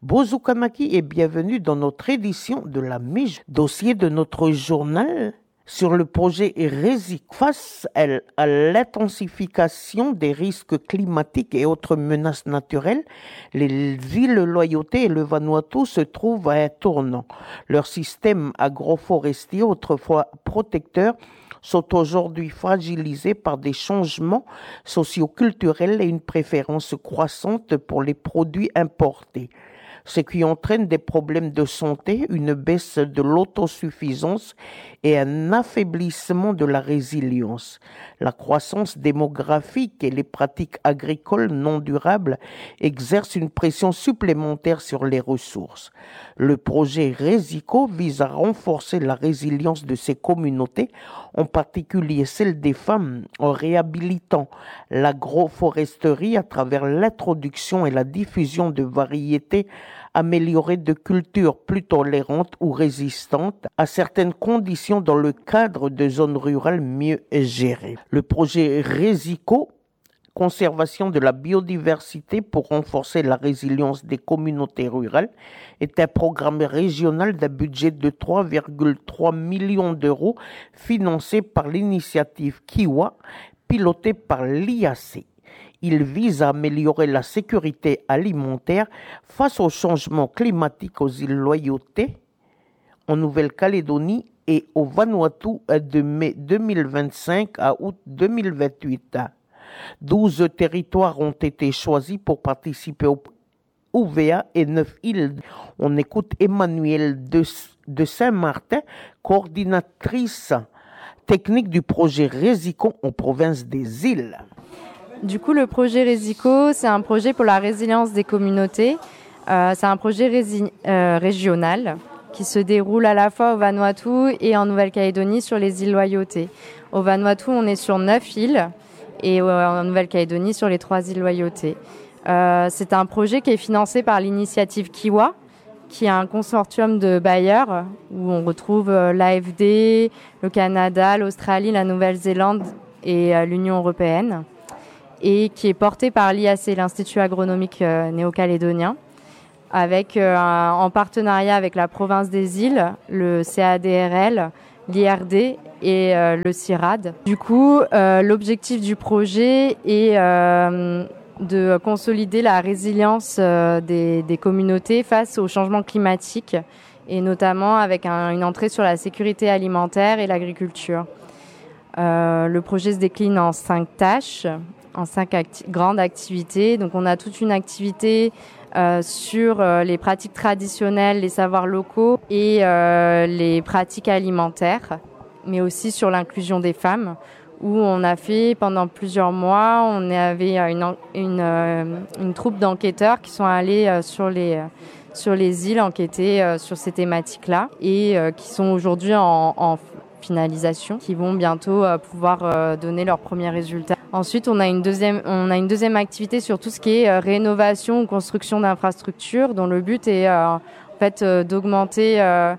Bozukanaki et bienvenue dans notre édition de la Mige, dossier de notre journal sur le projet RESIC face à l'intensification des risques climatiques et autres menaces naturelles. Les îles Loyauté et le Vanuatu se trouvent à un tournant. Leurs systèmes agroforestiers, autrefois protecteurs, sont aujourd'hui fragilisés par des changements socioculturels et une préférence croissante pour les produits importés, ce qui entraîne des problèmes de santé, une baisse de l'autosuffisance et un affaiblissement de la résilience. La croissance démographique et les pratiques agricoles non durables exercent une pression supplémentaire sur les ressources. Le projet RESICO vise à renforcer la résilience de ces communautés, en particulier celle des femmes, en réhabilitant l'agroforesterie à travers l'introduction et la diffusion de variétés améliorées de cultures plus tolérantes ou résistantes à certaines conditions dans le cadre de zones rurales mieux gérées. Le projet RESICO, conservation de la biodiversité pour renforcer la résilience des communautés rurales, est un programme régional d'un budget de 3,3 millions d'euros financé par l'initiative Kiwa, pilotée par l'IAC. Il vise à améliorer la sécurité alimentaire face au changement climatique aux îles Loyauté, en Nouvelle-Calédonie et au Vanuatu de mai 2025 à août 2028. 12 territoires ont été choisis pour participer au UVA et 9 îles. On écoute Emmanuelle de Saint-Martin, coordinatrice technique du projet RESICO en province des îles. Du coup, le projet RESICO, c'est un projet pour la résilience des communautés. C'est un projet régional qui se déroule à la fois au Vanuatu et en Nouvelle-Calédonie sur les îles Loyauté. Au Vanuatu, on est sur 9 îles et en Nouvelle-Calédonie sur les 3 îles Loyauté. C'est un projet qui est financé par l'initiative Kiwa, qui est un consortium de bailleurs où on retrouve l'AFD, le Canada, l'Australie, la Nouvelle-Zélande et l'Union européenne, et qui est porté par l'IAC, l'Institut agronomique néo-calédonien, avec en partenariat avec la province des îles, le CADRL, l'IRD et le CIRAD. Du coup, l'objectif du projet est de consolider la résilience des communautés face au changement climatique, et notamment avec une entrée sur la sécurité alimentaire et l'agriculture. Le projet se décline en 5 tâches, en 5 grandes activités. Donc on a toute une activité sur les pratiques traditionnelles, les savoirs locaux et les pratiques alimentaires, mais aussi sur l'inclusion des femmes, où on a fait pendant plusieurs mois, on avait une troupe d'enquêteurs qui sont allés sur les îles enquêter sur ces thématiques-là et qui sont aujourd'hui en finalisation, qui vont bientôt pouvoir donner leurs premiers résultats. Ensuite, on a une deuxième activité sur tout ce qui est rénovation ou construction d'infrastructures, dont le but est en fait d'augmenter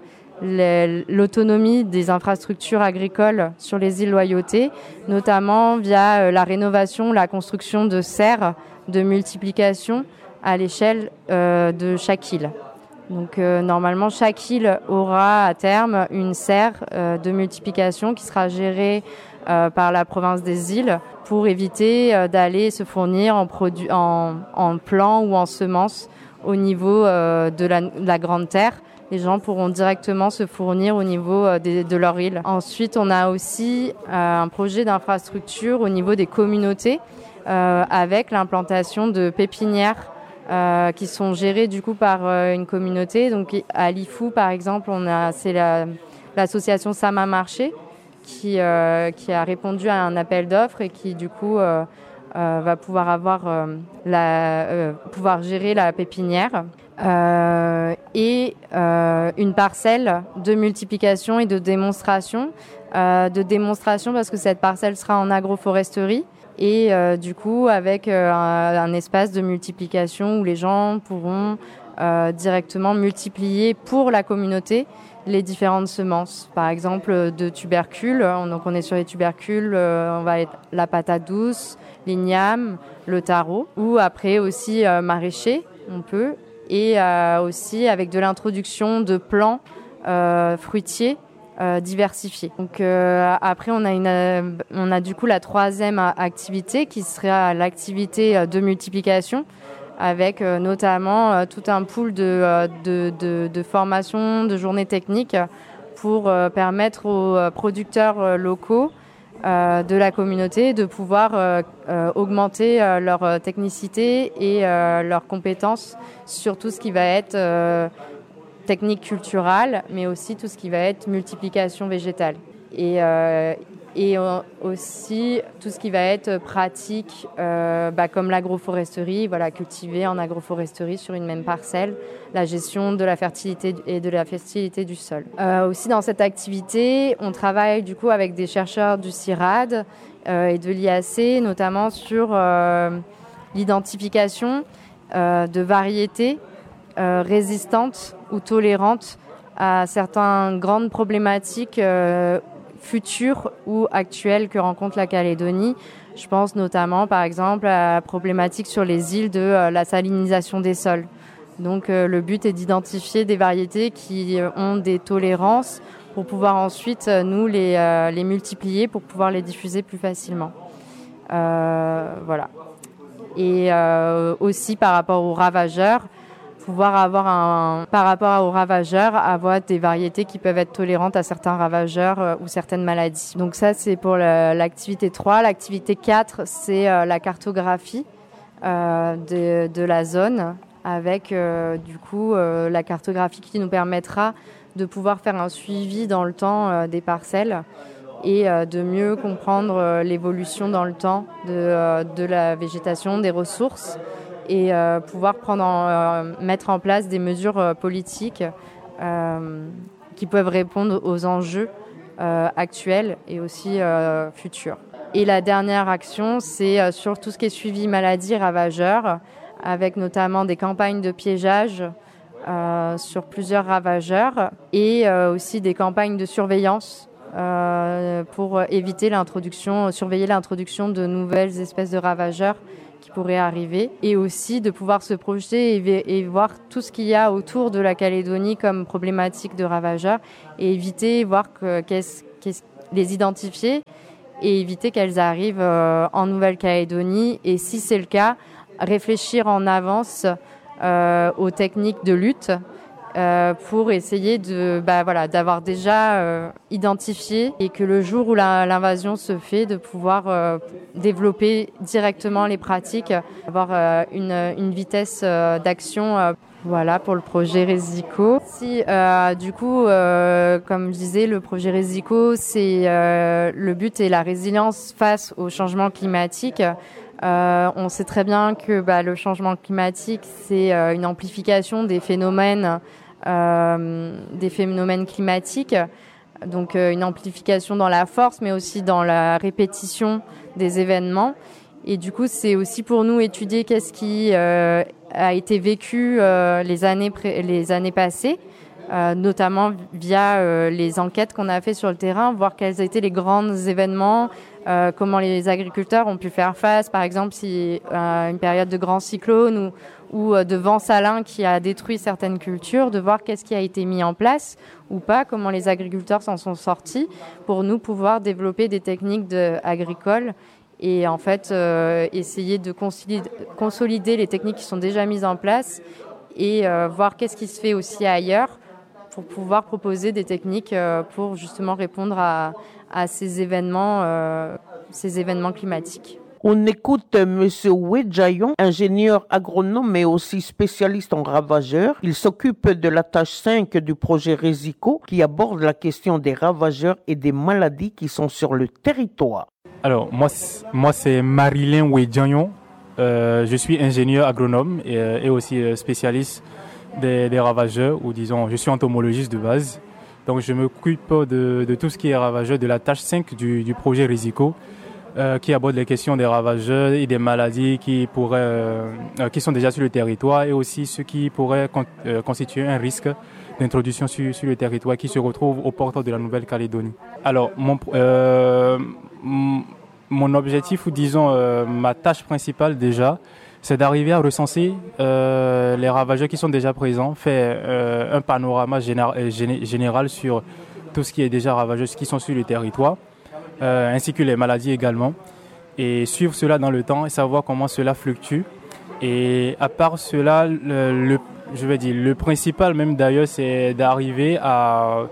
l'autonomie des infrastructures agricoles sur les îles Loyauté, notamment via la rénovation, la construction de serres de multiplication à l'échelle de chaque île. Donc normalement, chaque île aura à terme une serre de multiplication qui sera gérée par la province des îles pour éviter d'aller se fournir en plants ou en semences au niveau de la grande terre. Les gens pourront directement se fournir au niveau de leur île. Ensuite, on a aussi un projet d'infrastructure au niveau des communautés avec l'implantation de pépinières qui sont gérées du coup par une communauté. Donc à Lifou, par exemple, c'est l'association Sama Marché qui a répondu à un appel d'offres et qui du coup va pouvoir pouvoir gérer la pépinière. Et une parcelle de multiplication et de démonstration parce que cette parcelle sera en agroforesterie et du coup avec un espace de multiplication où les gens pourront directement multiplier pour la communauté les différentes semences. Par exemple de tubercules, donc on est sur les tubercules, on va être la patate douce, l'igname, le taro, ou après aussi maraîcher, on peut. et aussi avec de l'introduction de plants fruitiers diversifiés. Donc après on a du coup la troisième activité qui sera l'activité de multiplication, avec notamment tout un pool de formations, de journées techniques pour permettre aux producteurs locaux de la communauté de pouvoir augmenter leur technicité et leurs compétences sur tout ce qui va être technique culturelle, mais aussi tout ce qui va être multiplication végétale. Et aussi tout ce qui va être pratique, comme l'agroforesterie, cultiver en agroforesterie sur une même parcelle, la gestion de la fertilité et de la fertilité du sol. Aussi dans cette activité, on travaille du coup avec des chercheurs du CIRAD et de l'IAC, notamment sur l'identification de variétés résistantes ou tolérantes à certaines grandes problématiques futures ou actuelles que rencontre la Calédonie. Je pense notamment, par exemple, à la problématique sur les îles de la salinisation des sols. Donc, le but est d'identifier des variétés qui ont des tolérances pour pouvoir ensuite, nous, les multiplier pour pouvoir les diffuser plus facilement. Voilà. Et aussi, par rapport aux ravageurs, pouvoir avoir des variétés qui peuvent être tolérantes à certains ravageurs ou certaines maladies. Donc ça, c'est pour l'activité 3. L'activité 4, c'est la cartographie de la zone, avec du coup la cartographie qui nous permettra de pouvoir faire un suivi dans le temps des parcelles et de mieux comprendre l'évolution dans le temps de la végétation, des ressources, et pouvoir mettre en place des mesures politiques qui peuvent répondre aux enjeux actuels et aussi futurs. Et la dernière action, c'est sur tout ce qui est suivi maladie ravageurs, avec notamment des campagnes de piégeage sur plusieurs ravageurs et aussi des campagnes de surveillance pour surveiller l'introduction de nouvelles espèces de ravageurs qui pourraient arriver, et aussi de pouvoir se projeter et voir tout ce qu'il y a autour de la Calédonie comme problématique de ravageurs et les identifier et éviter qu'elles arrivent en Nouvelle-Calédonie, et si c'est le cas, réfléchir en avance aux techniques de lutte pour essayer d'avoir déjà identifié, et que le jour où l'invasion se fait, de pouvoir développer directement les pratiques, avoir une vitesse d'action. Voilà pour le projet Resico. Du coup, comme je disais, le projet Resico, le but est la résilience face au changement climatique. On sait très bien que le changement climatique, c'est une amplification des phénomènes climatiques, donc une amplification dans la force, mais aussi dans la répétition des événements. Et du coup, c'est aussi pour nous étudier qu'est-ce qui a été vécu les années passées, notamment via les enquêtes qu'on a fait sur le terrain, voir quels étaient les grands événements, comment les agriculteurs ont pu faire face, par exemple, si une période de grands cyclones ou de vent salin qui a détruit certaines cultures, de voir qu'est-ce qui a été mis en place ou pas, comment les agriculteurs s'en sont sortis, pour nous pouvoir développer des techniques agricoles et en fait essayer de consolider les techniques qui sont déjà mises en place et voir qu'est-ce qui se fait aussi ailleurs pour pouvoir proposer des techniques pour justement répondre à ces événements climatiques. On écoute M. Ouedjayon, ingénieur agronome mais aussi spécialiste en ravageurs. Il s'occupe de la tâche 5 du projet Resico qui aborde la question des ravageurs et des maladies qui sont sur le territoire. Alors, moi c'est Marilyn Ouedjayon. Je suis ingénieur agronome et aussi spécialiste des ravageurs, ou disons, je suis entomologiste de base. Donc, je m'occupe de tout ce qui est ravageur, de la tâche 5 du projet Resico, qui aborde les questions des ravageurs et des maladies qui sont déjà sur le territoire, et aussi ceux qui pourraient constituer un risque d'introduction sur le territoire qui se retrouvent aux portes de la Nouvelle-Calédonie. Alors, mon objectif, ou disons ma tâche principale déjà, c'est d'arriver à recenser les ravageurs qui sont déjà présents, faire un panorama général sur tout ce qui est déjà ravageux, qui sont sur le territoire, ainsi que les maladies également, et suivre cela dans le temps et savoir comment cela fluctue. Et à part cela, le principal même d'ailleurs, c'est d'arriver à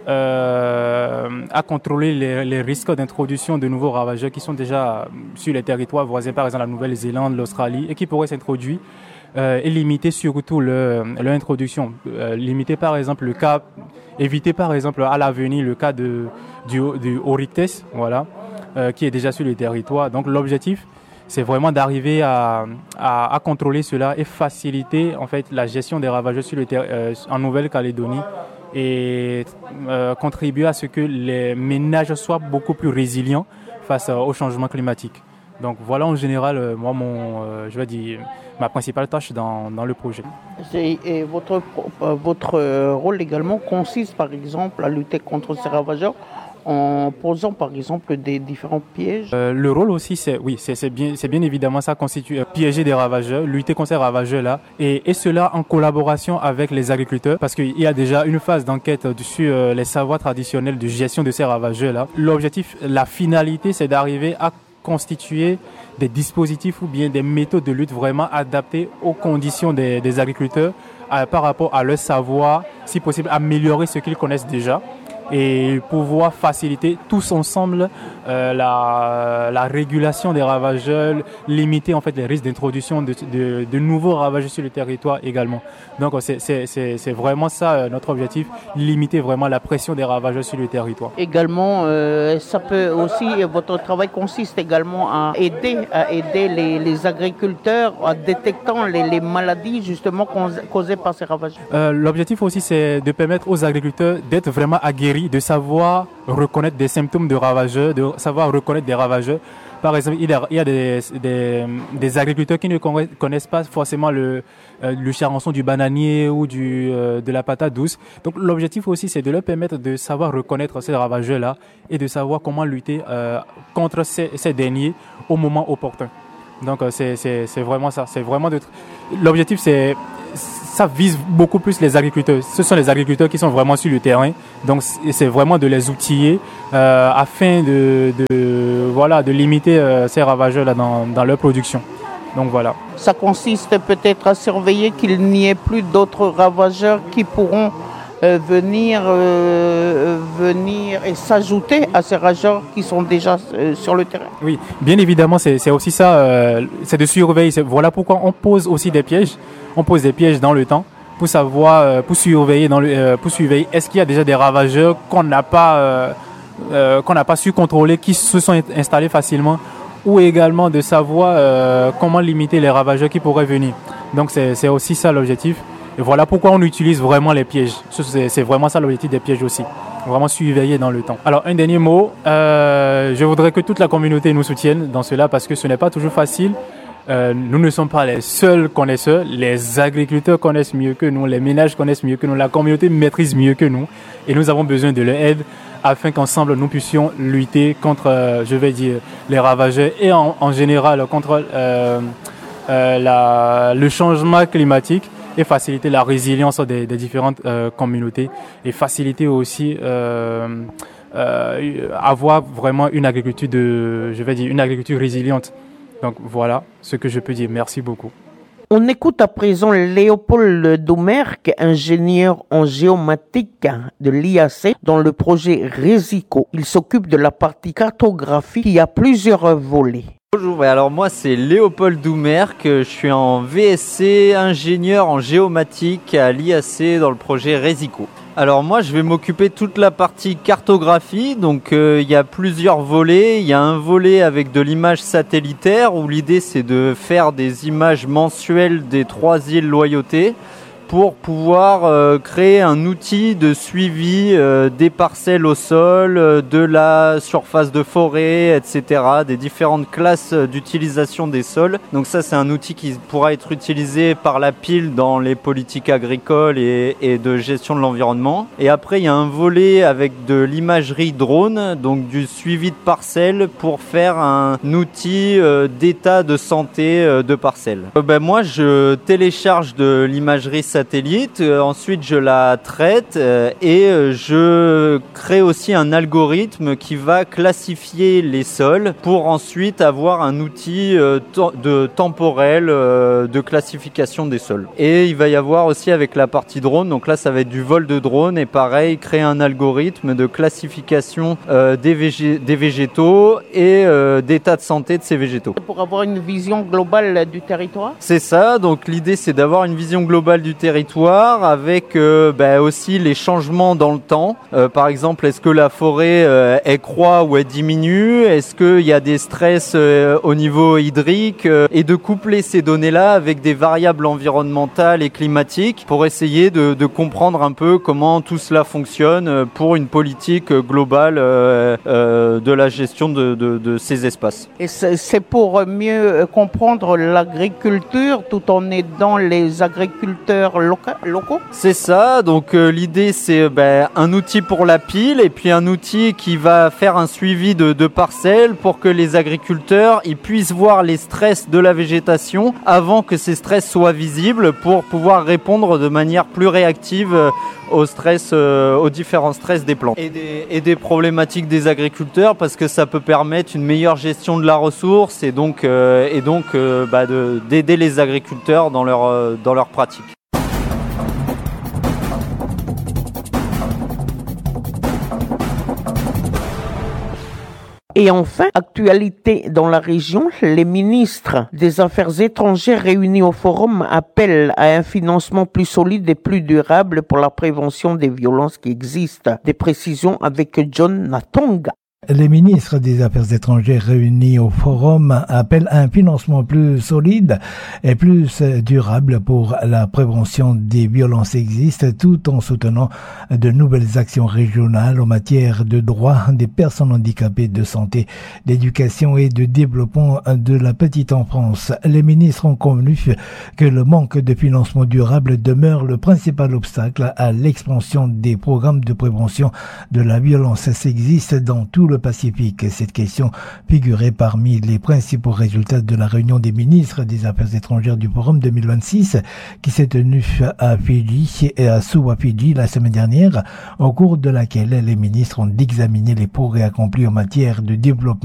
contrôler les risques d'introduction de nouveaux ravageurs qui sont déjà sur les territoires voisins, par exemple la Nouvelle-Zélande, l'Australie, et qui pourraient s'introduire et limiter surtout leur introduction. Limiter par exemple éviter par exemple à l'avenir le cas du Oryctes, voilà, qui est déjà sur le territoire. Donc l'objectif, c'est vraiment d'arriver à contrôler cela et faciliter en fait la gestion des ravageurs en Nouvelle-Calédonie et contribuer à ce que les ménages soient beaucoup plus résilients face au changement climatique. Donc voilà en général moi ma principale tâche dans le projet. Et votre rôle également consiste par exemple à lutter contre ces ravageurs en posant par exemple des différents pièges. Le rôle aussi, c'est bien évidemment ça constitue piéger des ravageurs, lutter contre ces ravageurs-là, et cela en collaboration avec les agriculteurs, parce qu'il y a déjà une phase d'enquête sur les savoirs traditionnels de gestion de ces ravageurs-là. L'objectif, la finalité, c'est d'arriver à constituer des dispositifs ou bien des méthodes de lutte vraiment adaptées aux conditions des agriculteurs par rapport à leur savoir, si possible améliorer ce qu'ils connaissent déjà, et pouvoir faciliter tous ensemble la régulation des ravageurs, limiter en fait les risques d'introduction de nouveaux ravageurs sur le territoire également. Donc c'est vraiment ça notre objectif, limiter vraiment la pression des ravageurs sur le territoire. Également, ça peut aussi, votre travail consiste également à aider les agriculteurs en détectant les maladies justement causées par ces ravageurs. L'objectif aussi, c'est de permettre aux agriculteurs d'être vraiment aguerris, de savoir reconnaître des symptômes de ravageurs, de savoir reconnaître des ravageurs. Par exemple, il y a des agriculteurs qui ne connaissent pas forcément le charançon du bananier ou de la patate douce. Donc l'objectif aussi, c'est de leur permettre de savoir reconnaître ces ravageurs-là et de savoir comment lutter contre ces derniers au moment opportun. Donc c'est vraiment ça. C'est vraiment l'objectif, ça vise beaucoup plus les agriculteurs. Ce sont les agriculteurs qui sont vraiment sur le terrain. Donc c'est vraiment de les outiller afin de limiter ces ravageurs-là dans leur production. Donc voilà. Ça consiste peut-être à surveiller qu'il n'y ait plus d'autres ravageurs qui pourront venir et s'ajouter à ces ravageurs qui sont déjà sur le terrain. Oui, bien évidemment, c'est aussi ça, c'est de surveiller. Voilà pourquoi on pose aussi des pièges. On pose des pièges dans le temps pour savoir, pour surveiller est-ce qu'il y a déjà des ravageurs qu'on n'a pas su contrôler, qui se sont installés facilement, ou également de savoir comment limiter les ravageurs qui pourraient venir. Donc c'est aussi ça l'objectif. Et voilà pourquoi on utilise vraiment les pièges. C'est vraiment ça l'objectif des pièges aussi. Vraiment surveiller dans le temps. Alors un dernier mot, je voudrais que toute la communauté nous soutienne dans cela parce que ce n'est pas toujours facile. Nous ne sommes pas les seuls connaisseurs. Les agriculteurs connaissent mieux que nous, les ménages connaissent mieux que nous, la communauté maîtrise mieux que nous. Et nous avons besoin de leur aide afin qu'ensemble nous puissions lutter contre, les ravageurs et en général contre le changement climatique et faciliter la résilience des différentes communautés et faciliter aussi avoir vraiment une agriculture une agriculture résiliente. Donc voilà ce que je peux dire. Merci beaucoup. On écoute à présent Léopold Doumerc, ingénieur en géomatique de l'IAC dans le projet RESICO. Il s'occupe de la partie cartographie qui a plusieurs volets. Bonjour, alors moi c'est Léopold Doumerc, je suis en VSC, ingénieur en géomatique à l'IAC dans le projet RESICO. Alors moi je vais m'occuper de toute la partie cartographie, donc il y a plusieurs volets. Il y a un volet avec de l'image satellitaire où l'idée c'est de faire des images mensuelles des 3 îles Loyauté pour pouvoir créer un outil de suivi des parcelles au sol, de la surface de forêt, etc., des différentes classes d'utilisation des sols. Donc ça, c'est un outil qui pourra être utilisé par la pile dans les politiques agricoles et de gestion de l'environnement. Et après, il y a un volet avec de l'imagerie drone, donc du suivi de parcelles pour faire un outil d'état de santé de parcelles. Moi, je télécharge de l'imagerie satellite, ensuite je la traite et je crée aussi un algorithme qui va classifier les sols pour ensuite avoir un outil temporel de classification des sols. Et il va y avoir aussi avec la partie drone, donc là ça va être du vol de drone et pareil, créer un algorithme de classification des végétaux et d'état de santé de ces végétaux. Pour avoir une vision globale du territoire ? C'est ça, donc l'idée c'est d'avoir une vision globale du territoire avec aussi les changements dans le temps. Par exemple, est-ce que la forêt elle croît ou elle diminue ? Est-ce qu'il y a des stress au niveau hydrique ? Et de coupler ces données-là avec des variables environnementales et climatiques pour essayer de comprendre un peu comment tout cela fonctionne pour une politique globale de la gestion de ces espaces. Et c'est pour mieux comprendre l'agriculture tout en aidant les agriculteurs locaux ? C'est ça, donc l'idée c'est un outil pour la pile et puis un outil qui va faire un suivi de parcelles pour que les agriculteurs ils puissent voir les stress de la végétation avant que ces stress soient visibles pour pouvoir répondre de manière plus réactive aux différents stress des plantes et des problématiques des agriculteurs parce que ça peut permettre une meilleure gestion de la ressource et donc d'aider les agriculteurs dans leur pratique. Et enfin, actualité dans la région, les ministres des Affaires étrangères réunis au forum appellent à un financement plus solide et plus durable pour la prévention des violences qui existent. Des précisions avec John Natonga. Les ministres des Affaires étrangères réunis au forum appellent à un financement plus solide et plus durable pour la prévention des violences existantes tout en soutenant de nouvelles actions régionales en matière de droits des personnes handicapées, de santé, d'éducation et de développement de la petite enfance. Les ministres ont convenu que le manque de financement durable demeure le principal obstacle à l'expansion des programmes de prévention de la violence sexiste dans tout le Pacifique. Cette question figurait parmi les principaux résultats de la réunion des ministres des Affaires étrangères du Forum 2026 qui s'est tenue à Fidji et à Suva, Fidji la semaine dernière, au cours de laquelle les ministres ont examiné les progrès accomplis en matière de développement